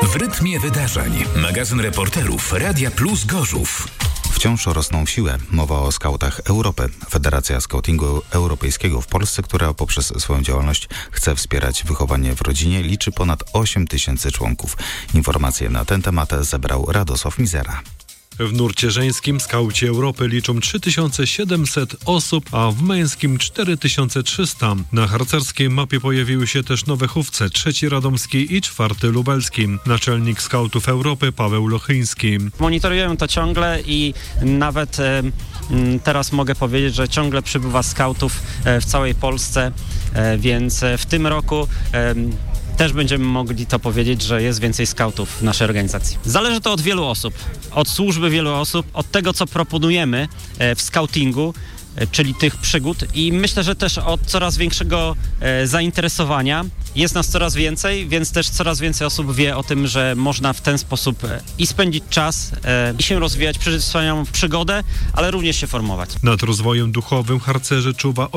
W rytmie wydarzeń. Magazyn reporterów Radia Plus Gorzów. Wciąż rosną w siłę. Mowa o skautach Europy. Federacja Skautingu Europejskiego w Polsce, która poprzez swoją działalność chce wspierać wychowanie w rodzinie, liczy ponad 8 000 członków. Informacje na ten temat zebrał Radosław Mizera. W nurcie żeńskim skauci Europy liczą 3700 osób, a w męskim 4300. Na harcerskiej mapie pojawiły się też nowe chówce, 3. Radomski i 4. Lubelski. Naczelnik skautów Europy Paweł Lochyński. Monitoruję to ciągle i nawet teraz mogę powiedzieć, że ciągle przybywa skautów w całej Polsce, więc w tym roku też będziemy mogli to powiedzieć, że jest więcej skautów w naszej organizacji. Zależy to od wielu osób, od służby wielu osób, od tego, co proponujemy w skautingu, czyli tych przygód i myślę, że też od coraz większego zainteresowania. Jest nas coraz więcej, więc też coraz więcej osób wie o tym, że można w ten sposób i spędzić czas, i się rozwijać, przeżyć swoją przygodę, ale również się formować. Nad rozwojem duchowym harcerzy czuwa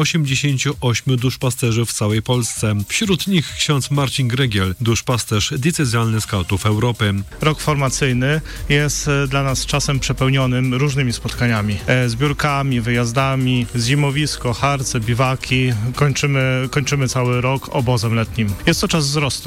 88 duszpasterzy w całej Polsce. Wśród nich ksiądz Marcin Gregiel, duszpasterz diecezjalny skautów Europy. Rok formacyjny jest dla nas czasem przepełnionym różnymi spotkaniami, zbiórkami, wyjazdami, zimowisko, harce, biwaki. Kończymy cały rok obozem letnim. Jest to czas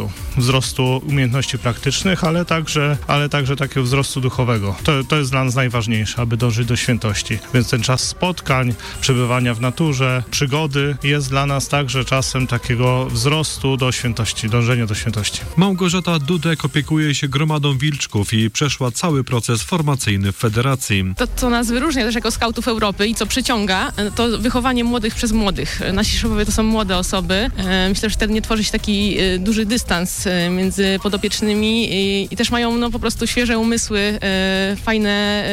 wzrostu umiejętności praktycznych, ale także takiego wzrostu duchowego. To jest dla nas najważniejsze, aby dążyć do świętości. Więc ten czas spotkań, przebywania w naturze, przygody jest dla nas także czasem takiego wzrostu do świętości, dążenia do świętości. Małgorzata Dudek opiekuje się gromadą wilczków i przeszła cały proces formacyjny w federacji. To, co nas wyróżnia też jako skautów Europy i co przyciąga, to wychowanie młodych przez młodych. Nasi szefowie to są młode osoby. Myślę, że wtedy nie tworzy się taki duży dystans między podopiecznymi i też mają po prostu świeże umysły, fajne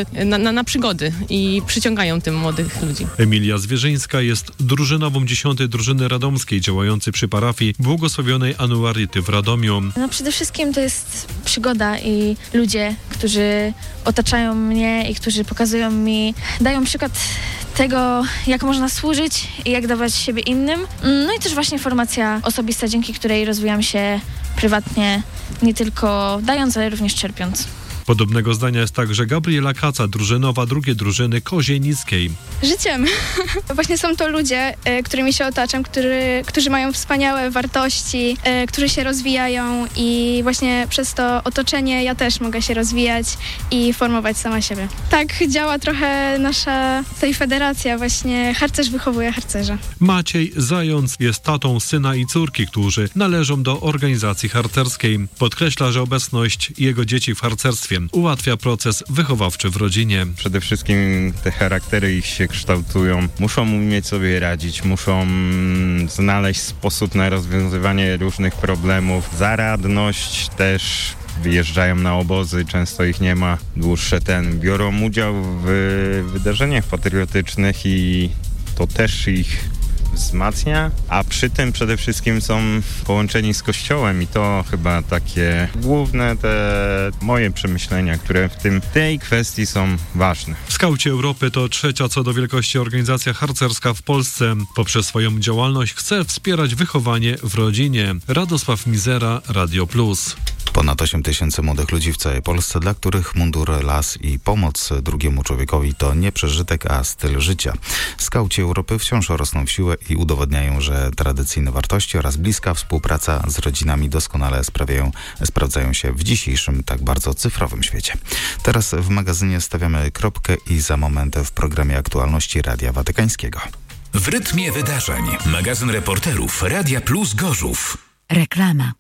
na przygody i przyciągają tym młodych ludzi. Emilia Zwierzyńska jest drużynową 10. drużyny radomskiej działającej przy parafii Błogosławionej Anuaryty w Radomiu. Przede wszystkim to jest przygoda i ludzie, którzy otaczają mnie i którzy pokazują mi, dają przykład tego, jak można służyć i jak dawać siebie innym. No i też właśnie formacja osobista, dzięki której rozwijam się prywatnie, nie tylko dając, ale również czerpiąc. Podobnego zdania jest także Gabriela Kaca, drużynowa 2. drużyny Kozienickiej. Życiem. Właśnie są to ludzie, którymi się otaczam, którzy mają wspaniałe wartości, którzy się rozwijają i właśnie przez to otoczenie ja też mogę się rozwijać i formować sama siebie. Tak działa trochę nasza tutaj federacja, właśnie harcerz wychowuje harcerza. Maciej Zając jest tatą syna i córki, którzy należą do organizacji harcerskiej. Podkreśla, że obecność jego dzieci w harcerstwie ułatwia proces wychowawczy w rodzinie. Przede wszystkim te charaktery ich się kształtują. Muszą umieć sobie radzić, muszą znaleźć sposób na rozwiązywanie różnych problemów. Zaradność też. Wyjeżdżają na obozy, często ich nie ma dłuższe biorą udział w wydarzeniach patriotycznych i to też ich wzmacnia, a przy tym przede wszystkim są połączeni z Kościołem i to chyba takie główne te moje przemyślenia, które w tej kwestii są ważne. Skauci Europy to 3. co do wielkości organizacja harcerska w Polsce. Poprzez swoją działalność chce wspierać wychowanie w rodzinie. Radosław Mizera, Radio Plus. Ponad 8 000 młodych ludzi w całej Polsce, dla których mundur, las i pomoc drugiemu człowiekowi to nie przeżytek, a styl życia. Skauci Europy wciąż rosną w siłę i udowadniają, że tradycyjne wartości oraz bliska współpraca z rodzinami doskonale sprawdzają się w dzisiejszym, tak bardzo cyfrowym świecie. Teraz w magazynie stawiamy kropkę i za moment w programie Aktualności Radia Watykańskiego. W rytmie wydarzeń. Magazyn reporterów Radia Plus Gorzów. Reklama.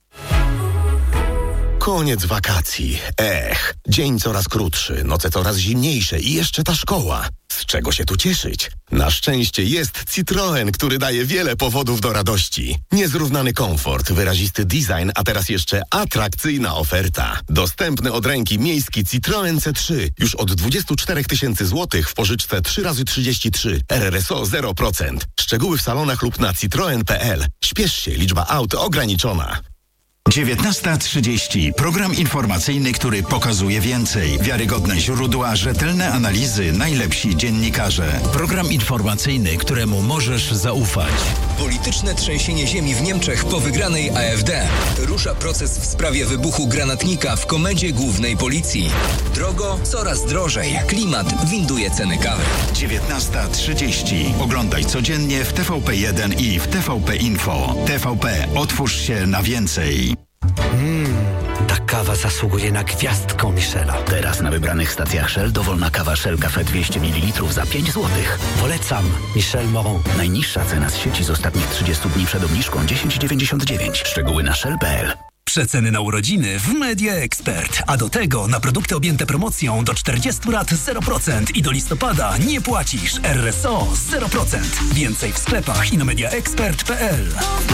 Koniec wakacji. Dzień coraz krótszy, noce coraz zimniejsze i jeszcze ta szkoła. Z czego się tu cieszyć? Na szczęście jest Citroen, który daje wiele powodów do radości. Niezrównany komfort, wyrazisty design, a teraz jeszcze atrakcyjna oferta. Dostępny od ręki miejski Citroen C3 już od 24 000 złotych w pożyczce 3x33. RRSO 0%. Szczegóły w salonach lub na citroen.pl. Śpiesz się, liczba aut ograniczona. 19:30. Program informacyjny, który pokazuje więcej. Wiarygodne źródła, rzetelne analizy, najlepsi dziennikarze. Program informacyjny, któremu możesz zaufać. Polityczne trzęsienie ziemi w Niemczech po wygranej AfD. Rusza proces w sprawie wybuchu granatnika w Komendzie Głównej Policji. Drogo, coraz drożej. Klimat winduje ceny kawy. 19:30. Oglądaj codziennie w TVP1 i w TVP Info. TVP, otwórz się na więcej. Ta kawa zasługuje na gwiazdkę Michela. Teraz na wybranych stacjach Shell dowolna kawa Shell Cafe 200 ml za 5 zł. Polecam Michel Moron. Najniższa cena z sieci z ostatnich 30 dni przed obniżką 10,99. Szczegóły na shell.pl. Przeceny na urodziny w Media Expert. A do tego na produkty objęte promocją do 40 lat 0% i do listopada nie płacisz. RSO 0%. Więcej w sklepach i na mediaexpert.pl.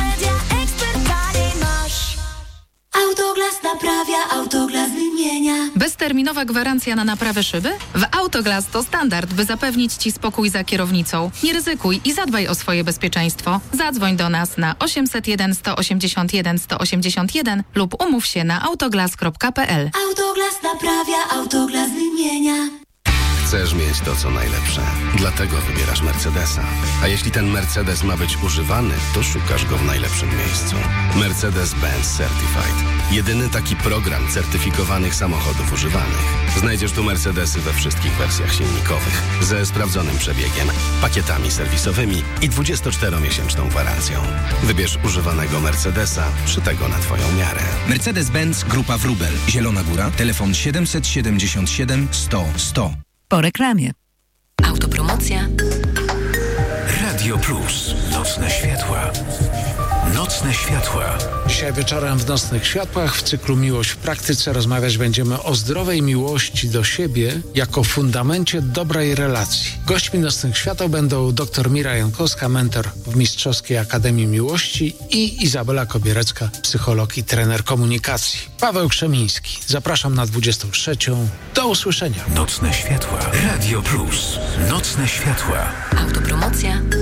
Autoglas naprawia, Autoglas wymienia. Bezterminowa gwarancja na naprawę szyby? W Autoglas to standard, by zapewnić Ci spokój za kierownicą. Nie ryzykuj i zadbaj o swoje bezpieczeństwo. Zadzwoń do nas na 801 181 181 lub umów się na autoglas.pl. Autoglas naprawia, Autoglas wymienia. Chcesz mieć to, co najlepsze. Dlatego wybierasz Mercedesa. A jeśli ten Mercedes ma być używany, to szukasz go w najlepszym miejscu. Mercedes-Benz Certified. Jedyny taki program certyfikowanych samochodów używanych. Znajdziesz tu Mercedesy we wszystkich wersjach silnikowych. Ze sprawdzonym przebiegiem, pakietami serwisowymi i 24-miesięczną gwarancją. Wybierz używanego Mercedesa, szytego na Twoją miarę. Mercedes-Benz Grupa Wrubel. Zielona Góra. Telefon 777 100 100. Po reklamie. Autopromocja. Radio Plus. Nocne światła. Nocne światła. Dzisiaj wieczorem w Nocnych Światłach w cyklu Miłość w praktyce rozmawiać będziemy o zdrowej miłości do siebie jako fundamencie dobrej relacji. Gośćmi Nocnych Świateł będą dr Mira Jankowska, mentor w Mistrzowskiej Akademii Miłości i Izabela Kobierecka, psycholog i trener komunikacji. Paweł Krzemiński. Zapraszam na 23. Do usłyszenia. Nocne światła. Radio Plus. Nocne światła. Autopromocja.